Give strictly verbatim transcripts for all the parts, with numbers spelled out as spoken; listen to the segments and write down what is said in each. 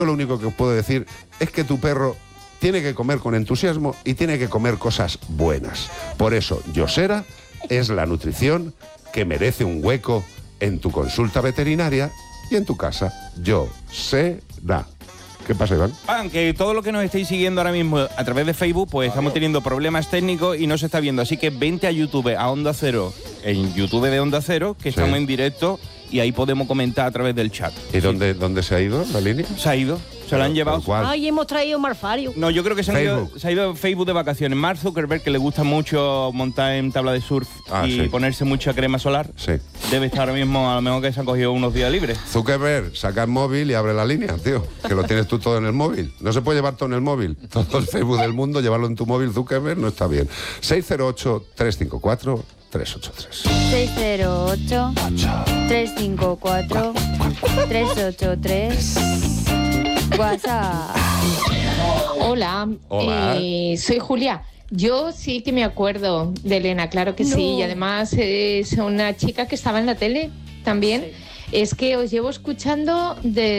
lo único que puedo decir es que tu perro tiene que comer con entusiasmo y tiene que comer cosas buenas. Por eso, Yosera es la nutrición que merece un hueco en tu consulta veterinaria y en tu casa. Yosera. ¿Qué pasa, Iván? Ah, que todo lo que nos estáis siguiendo ahora mismo a través de Facebook, pues estamos teniendo problemas técnicos y no se está viendo. Así que vente a YouTube, a Onda Cero, en YouTube de Onda Cero, que estamos Sí. en directo y ahí podemos comentar a través del chat. ¿Y dónde, dónde se ha ido la línea? Se ha ido, se lo han llevado. ¿Cuál? Ay, hemos traído un marfario. No, yo creo que se, han ido, Facebook. se ha ido Facebook de vacaciones. Mark Zuckerberg, que le gusta mucho montar en tabla de surf Ah, y sí. ponerse mucha crema solar, Sí. debe estar ahora mismo, a lo mejor que se han cogido unos días libres. Zuckerberg, saca el móvil y abre la línea, tío. Que lo tienes tú todo en el móvil. No se puede llevar todo en el móvil. Todo el Facebook del mundo, llevarlo en tu móvil, Zuckerberg, no está bien. seis cero ocho, tres cinco cuatro, tres ocho tres. seis cero ocho, tres cinco cuatro, tres ocho tres. WhatsApp. Hola, Hola. eh, soy Julia. Yo sí que me acuerdo de Elena, claro que sí. Y además es una chica que estaba en la tele también. Sí. Es que os llevo escuchando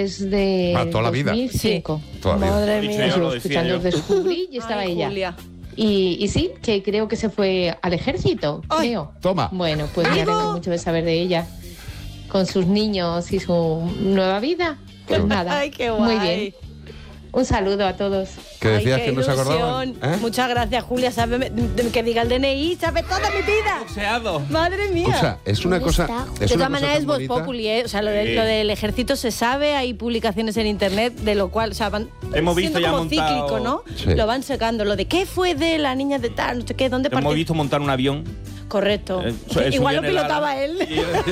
desde Ah, toda la vida. dos mil cinco. Toda la vida. Madre Dicho mía. yo, Os llevo lo decía escuchando yo. desde descubrí y estaba Ay, ella. Julia. Y, y sí, que creo que se fue al ejército, Ay, creo. toma. Bueno, pues me Amigo. alegro mucho de saber de ella. Con sus niños y su nueva vida. Pues nada. Ay, qué guay. Muy bien. Un saludo a todos. ¿Qué decías Ay, que qué no se acordaban? ilusión. ¿Eh? Muchas gracias, Julia. Sabe, que diga el D N I, sabe toda mi vida. Boxeado. Madre mía. Escucha, es una ¿Dónde cosa. está? Es de una todas cosa maneras tan es Voz bonita. Populi, ¿eh? O sea, lo, de- Sí. lo del ejército se sabe, hay publicaciones en internet, de lo cual, o sea, van Hemos siendo visto ya como montado- cíclico, ¿no? Sí. Lo van sacando, lo de qué fue de la niña de tal, no sé qué, dónde Hemos partió. visto montar un avión. Correcto. Eh, su- eh, Igual subió lo en el pilotaba ala. él.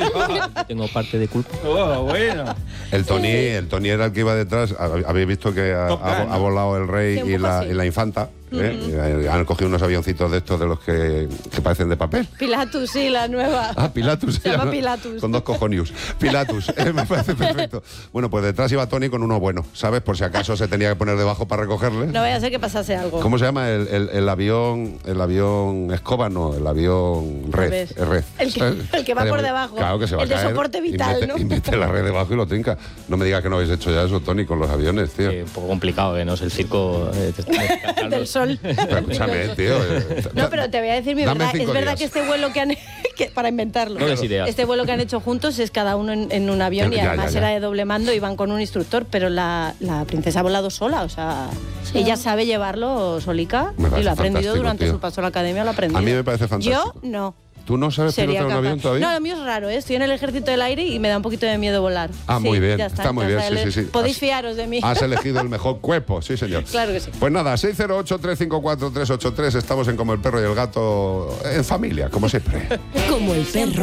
Y- Tengo parte de culpa. Oh, bueno. El Tony, el Tony era el que iba detrás. Hab- Habéis visto que ha, Top Gun, ha- ¿no? ha volado el rey Sí, un y, poco la, así. y la infanta. ¿eh? Han cogido unos avioncitos de estos de los que, que parecen de papel. Pilatus, sí, la nueva. Ah, Pilatus. Se llama Pilatus. Con dos cojonius. Pilatus, eh, me parece perfecto. Bueno, pues detrás iba Tony con uno bueno, ¿sabes? Por si acaso se tenía que poner debajo para recogerle. No vaya a ser que pasase algo. ¿Cómo se llama el, el- el avión? El avión escoba, no, el avión red. Red. El, red. El que- ¿sabes? el que va Estaría por muy- debajo. Claro que se va El de a caer. soporte vital, y mete, ¿no? y mete la red debajo y lo trinca. No me digas que no habéis hecho ya eso, Tony, con los aviones, tío. Eh, un poco complicado, ¿eh? No es el circo eh, de- de- Del sol. Pero escúchame, tío. eh, No, pero te voy a decir mi Dame verdad. Es cinco verdad días. que este vuelo que han que, para inventarlo. No des ideas. Este vuelo que han hecho juntos es cada uno en, en un avión y Ya, ya, además ya. era de doble mando y van con un instructor, pero la, la princesa ha volado sola, o sea, ella sabe llevarlo solica Me y parece lo ha aprendido fantástico, durante tío. su paso a la academia, lo ha aprendido. A mí me parece fantástico. Yo no. ¿Tú no sabes Sería pilotar un capaz. avión todavía? No, lo mío es raro, ¿eh? Estoy en el ejército del aire y me da un poquito de miedo volar. Ah, Sí, muy bien. ya Está muy bien, O sea, sí, le- sí, sí. Podéis Has- fiaros de mí. Has elegido el mejor cuerpo, sí, señor. Claro que sí. Pues nada, seis cero ocho, tres cinco cuatro, tres ocho tres. Estamos en Como el Perro y el Gato en familia, como siempre. Como el perro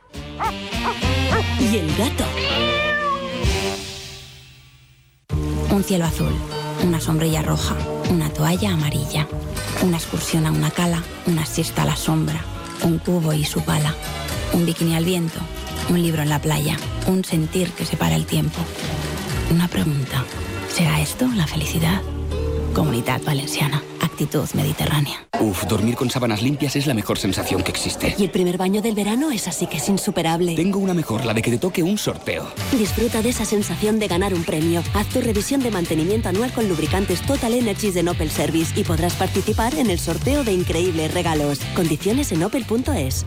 y el gato. Un cielo azul, una sombrilla roja, una toalla amarilla, una excursión a una cala, una siesta a la sombra, un cubo y su pala, un bikini al viento, un libro en la playa, un sentir que separa el tiempo. Una pregunta, ¿será esto la felicidad? Comunidad Valenciana, actitud mediterránea. Uf, dormir con sábanas limpias es la mejor sensación que existe. Y el primer baño del verano es así que es insuperable. Tengo una mejor, la de que te toque un sorteo. Disfruta de esa sensación de ganar un premio. Haz tu revisión de mantenimiento anual con lubricantes Total Energies de Opel Service y podrás participar en el sorteo de increíbles regalos. Condiciones en opel punto es.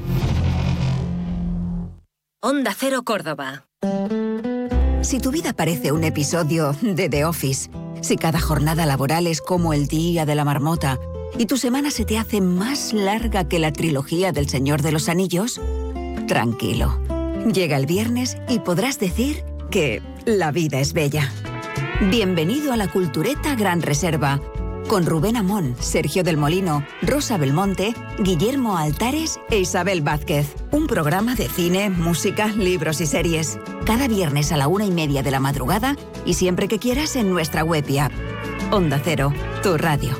Onda Cero Córdoba. Si tu vida parece un episodio de The Office, si cada jornada laboral es como el día de la marmota y tu semana se te hace más larga que la trilogía del Señor de los Anillos, tranquilo. Llega el viernes y podrás decir que la vida es bella. Bienvenido a la Cultureta Gran Reserva, con Rubén Amón, Sergio del Molino, Rosa Belmonte, Guillermo Altares e Isabel Vázquez. Un programa de cine, música, libros y series. Cada viernes a la una y media de la madrugada y siempre que quieras en nuestra web y app. Onda Cero, tu radio.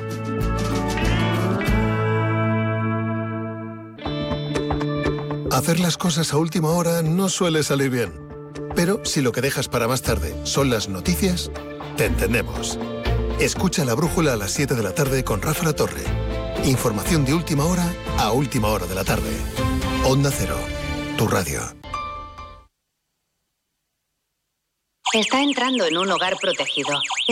Hacer las cosas a última hora no suele salir bien. Pero si lo que dejas para más tarde son las noticias, te entendemos. Escucha La Brújula a las siete de la tarde con Rafa La Torre. Información de última hora a última hora de la tarde. Onda Cero, tu radio. Está entrando en un hogar protegido.